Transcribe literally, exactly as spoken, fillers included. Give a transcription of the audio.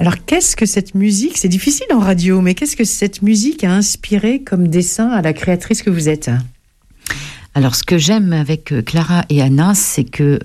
Alors, qu'est-ce que cette musique, c'est difficile en radio, mais qu'est-ce que cette musique a inspiré comme dessin à la créatrice que vous êtes ? Alors, ce que j'aime avec Clara et Anna, c'est que